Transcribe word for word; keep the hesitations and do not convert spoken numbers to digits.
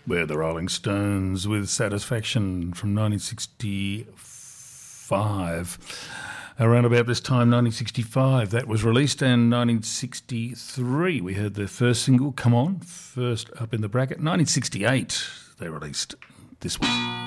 We're the Rolling Stones with Satisfaction from nineteen sixty-five. Around about this time, nineteen sixty-five, that was released, and nineteen sixty-three, we heard their first single, Come On, first up in the bracket. nineteen sixty-eight, they released this one.